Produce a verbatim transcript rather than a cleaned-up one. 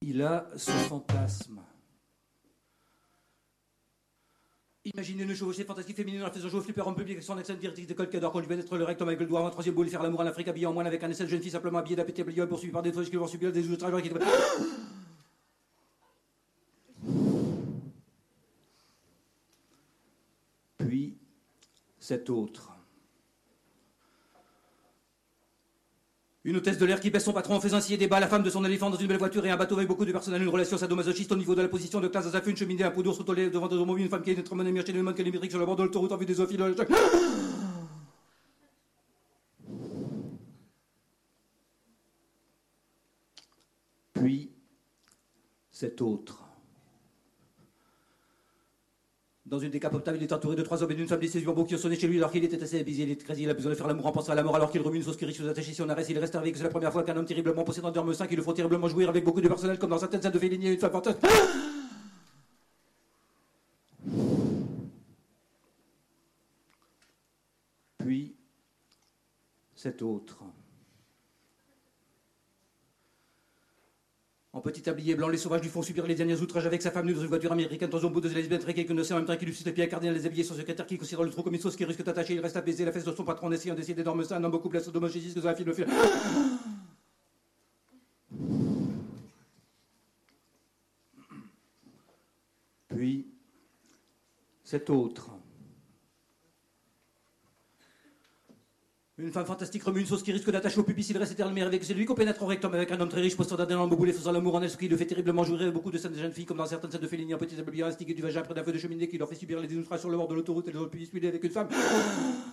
Il a ce fantasme. Imaginez une chevauchée fantastique féminine en la faisant jouer au flipper en public avec son accent directrice d'école qui adore conduire d'être le rectum avec le doigt en un troisième boule et faire l'amour en Afrique habillé en moine avec un essai de jeune fille simplement habillée d'appétit poursuivi par des feux qui vont subir des outrages qui... Puis, cet autre. Une hôtesse de l'air qui baisse son patron en faisant scier des balles, la femme de son éléphant dans une belle voiture et un bateau avec beaucoup de personnel, une relation sadomasochiste au niveau de la position de classe à sa feu, une cheminée, un pot d'ours autolé devant deux hommes, une femme qui est une monnaie chez les modes calémétriques sur le bord de l'autoroute en vue des zoophiles. Puis, cet autre. Dans une décapotable, il est entouré de trois hommes et d'une femme décisive en qui ont sonné chez lui alors qu'il était assez abusé, il est crazy, il a besoin de faire l'amour en pensant à la mort alors qu'il remue une sauce qui riche aux attachés si on arrête, il reste avec, c'est la première fois qu'un homme terriblement possédant d'énormes seins qui le font terriblement jouir avec beaucoup de personnel comme dans certaines scènes de Fellini et une femme fantastique. Puis, cet autre. En petit tablier blanc, les sauvages lui font subir les derniers outrages avec sa femme nue dans une voiture américaine dans un bout de lesbiennes très qui connaissait en même temps qu'il lui suce les pieds à cardinal les habillés son secrétaire qui considère le trou comme une sauce qui risque d'attacher. Il reste à baiser la fesse de son patron en essayant d'essayer d'énormes seins, un homme beaucoup blessé d'homogénisme dans un film. film. Puis, cet autre. Une femme fantastique remue une sauce qui risque d'attacher au pubis s'il reste éternellement avec c'est lui qu'on pénètre au rectum avec un homme très riche possédant d'énormes boules faisant l'amour en elle ce qui le fait terriblement jouir beaucoup de scènes de jeunes filles comme dans certaines scènes de Fellini en petit tablier instigué du vagin près d'un feu de cheminée qui leur fait subir les outrages sur le bord de l'autoroute et les autres pubis avec une femme.